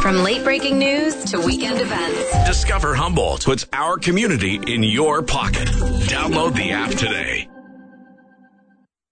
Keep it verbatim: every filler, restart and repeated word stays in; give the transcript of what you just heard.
From late breaking news to weekend events. Discover Humboldt puts our community in your pocket. Download the app today.